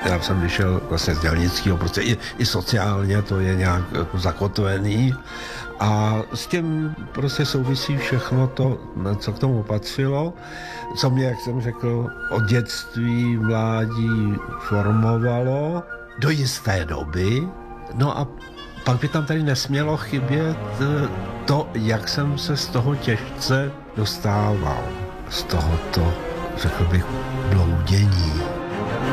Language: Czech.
Já jsem vyšel vlastně z dělnického, prostě i sociálně to je nějak jako zakotvený a s tím prostě souvisí všechno to, co k tomu patřilo, co mě, jak jsem řekl, od dětství, mládí formovalo do jisté doby. No a pak by tam tady nesmělo chybět to, jak jsem se z toho těžce dostával, z tohoto, řekl bych, bloudění.